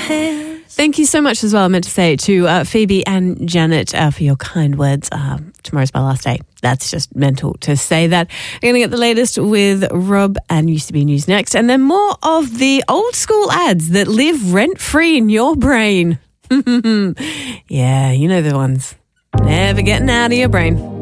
hands. Thank you so much as well, I meant to say, to Phoebe and Janet for your kind words. Tomorrow's my last day. That's just mental to say that. We're going to get the latest with Rob and Used to Be News next. And then more of the old school ads that live rent-free in your brain. Yeah, you know the ones. Never getting out of your brain.